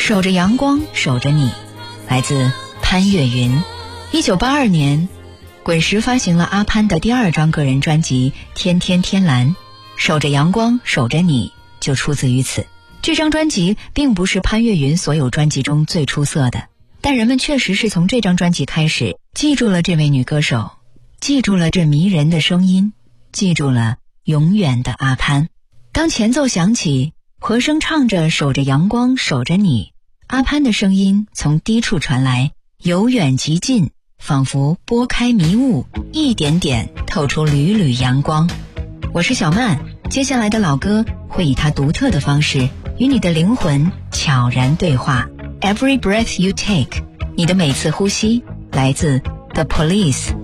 守着阳光，守着你，来自潘越云。1982年，滚石发行了阿潘的第2张个人专辑《天天天蓝》，守着阳光，守着你，就出自于此。这张专辑并不是潘越云所有专辑中最出色的，但人们确实是从这张专辑开始记住了这位女歌手，记住了这迷人的声音，记住了永远的阿潘。当前奏响起，和声唱着守着阳光，守着你，阿潘的声音从低处传来，由远及近，仿佛拨开迷雾，一点点透出缕缕阳光。我是小曼，接下来的老歌会以它独特的方式与你的灵魂悄然对话。 Every breath you take， 你的每次呼吸，来自 The Police。